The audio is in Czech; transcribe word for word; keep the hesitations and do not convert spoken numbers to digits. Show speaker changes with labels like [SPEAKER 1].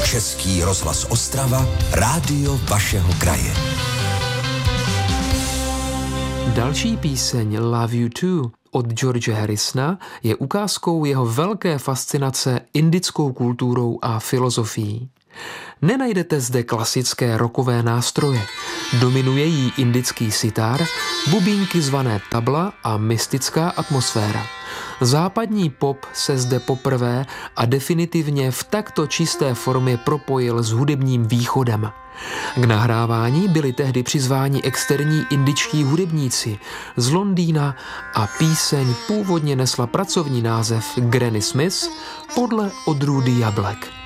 [SPEAKER 1] Český rozhlas Ostrava, rádio vašeho kraje.
[SPEAKER 2] Další píseň Love You Too od George Harrisona je ukázkou jeho velké fascinace indickou kulturou a filozofií. Nenajdete zde klasické rockové nástroje. Dominuje jí indický sitar, bubínky zvané tabla a mystická atmosféra. Západní pop se zde poprvé a definitivně v takto čisté formě propojil s hudebním východem. K nahrávání byli tehdy přizváni externí indičtí hudebníci z Londýna a píseň původně nesla pracovní název Granny Smith podle odrůdy jablek.